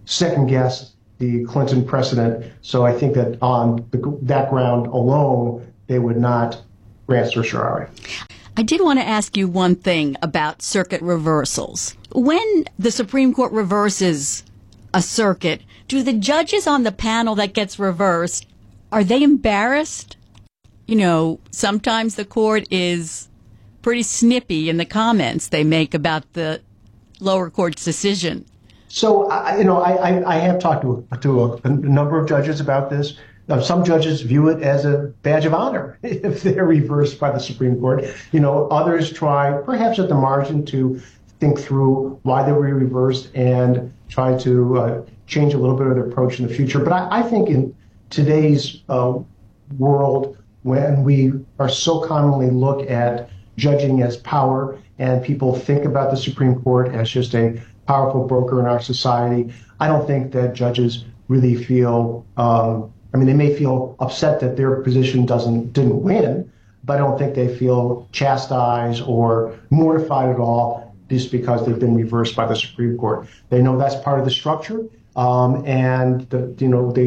second guess the Clinton precedent. So I think that on that ground alone, they would not grant certiorari. I did want to ask you one thing about circuit reversals. When the Supreme Court reverses a circuit, do the judges on the panel that gets reversed, are they embarrassed? You know, sometimes the court is pretty snippy in the comments they make about the lower court's decision. So, I have talked to a number of judges about this. Some judges view it as a badge of honor if they're reversed by the Supreme Court. Others try, perhaps at the margin, to think through why they were reversed and try to change a little bit of their approach in the future. But I think in today's world, when we are so commonly look at judging as power and people think about the Supreme Court as just a powerful broker in our society, I don't think that judges really feel, they may feel upset that their position didn't win, but I don't think they feel chastised or mortified at all just because they've been reversed by the Supreme Court. They know that's part of the structure, and they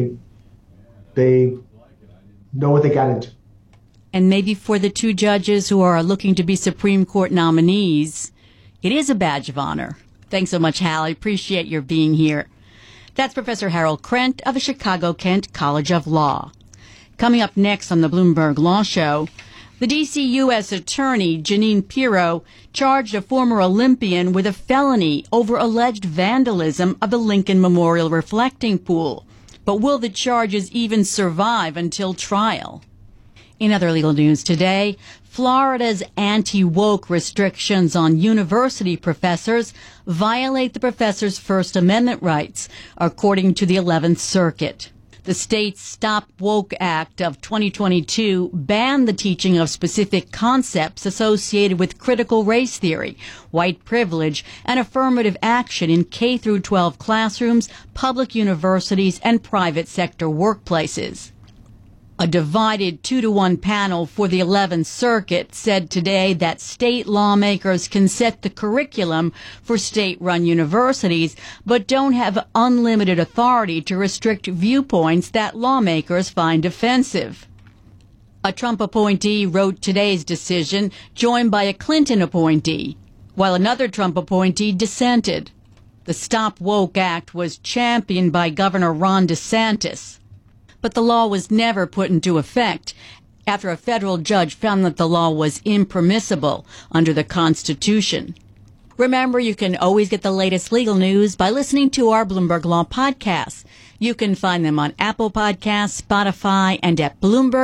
know what they got into. And maybe for the two judges who are looking to be Supreme Court nominees, it is a badge of honor. Thanks so much, Hal. I appreciate your being here. That's Professor Harold Krent of the Chicago-Kent College of Law. Coming up next on the Bloomberg Law Show, the D.C. U.S. Attorney Jeanine Pirro charged a former Olympian with a felony over alleged vandalism of the Lincoln Memorial reflecting pool. But will the charges even survive until trial? In other legal news today, Florida's anti-woke restrictions on university professors violate the professors' First Amendment rights, according to the 11th Circuit. The state's Stop Woke Act of 2022 banned the teaching of specific concepts associated with critical race theory, white privilege, and affirmative action in K-12 classrooms, public universities, and private sector workplaces. A divided 2-to-1 panel for the 11th Circuit said today that state lawmakers can set the curriculum for state-run universities, but don't have unlimited authority to restrict viewpoints that lawmakers find offensive. A Trump appointee wrote today's decision, joined by a Clinton appointee, while another Trump appointee dissented. The Stop Woke Act was championed by Governor Ron DeSantis, but the law was never put into effect after a federal judge found that the law was impermissible under the Constitution. Remember, you can always get the latest legal news by listening to our Bloomberg Law podcasts. You can find them on Apple Podcasts, Spotify, and at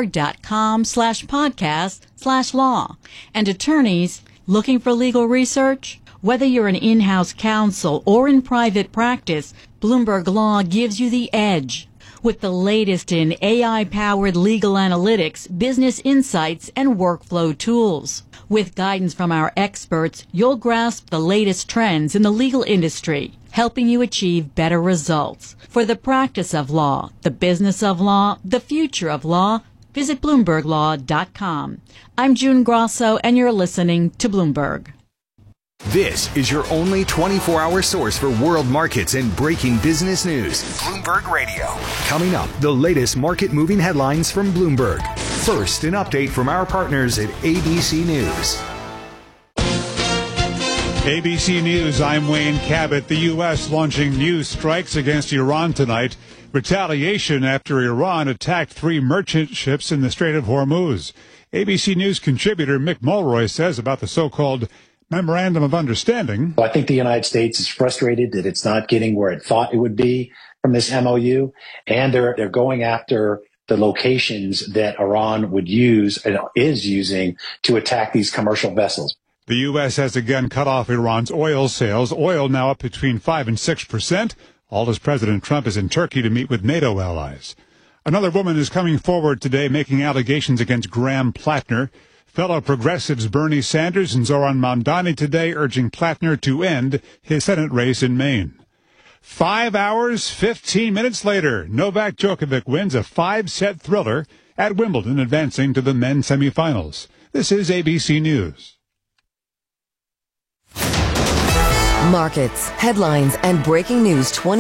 Bloomberg.com/podcast/law. And attorneys looking for legal research? Whether you're an in-house counsel or in private practice, Bloomberg Law gives you the edge. With the latest in AI-powered legal analytics, business insights, and workflow tools. With guidance from our experts, you'll grasp the latest trends in the legal industry, helping you achieve better results. For the practice of law, the business of law, the future of law, visit BloombergLaw.com. I'm June Grosso, and you're listening to Bloomberg. This is your only 24-hour source for world markets and breaking business news. Bloomberg Radio. Coming up, the latest market-moving headlines from Bloomberg. First, an update from our partners at ABC News. ABC News, I'm Wayne Cabot. The U.S. launching new strikes against Iran tonight. Retaliation after Iran attacked 3 merchant ships in the Strait of Hormuz. ABC News contributor Mick Mulroy says about the so-called Memorandum of Understanding. I think the United States is frustrated that it's not getting where it thought it would be from this MOU, and they're going after the locations that Iran would use and is using to attack these commercial vessels. The U.S. has again cut off Iran's oil sales, oil now up between 5% and 6%, all as President Trump is in Turkey to meet with NATO allies. Another woman is coming forward today making allegations against Graham Plattner. Fellow progressives Bernie Sanders and Zoran Mamdani today urging Plattner to end his Senate race in Maine. 5 hours, 15 minutes later, Novak Djokovic wins a 5-set thriller at Wimbledon, advancing to the men's semifinals. This is ABC News. Markets, headlines, and breaking news